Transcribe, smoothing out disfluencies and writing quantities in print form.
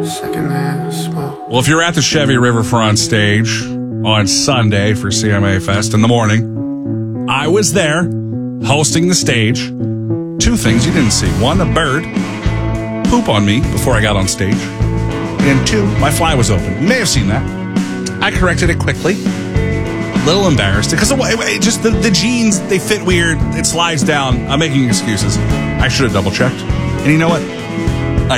secondhand smoke. Well, if you're at the Chevy Riverfront stage on Sunday for CMA Fest in the morning, I was there hosting the stage. Two things you didn't see. One, a bird poop on me before I got on stage. And two, my fly was open. You may have seen that. I corrected it quickly. A little embarrassed because just the jeans, they fit weird. It slides down. I'm making excuses. I should have double checked. And you know what?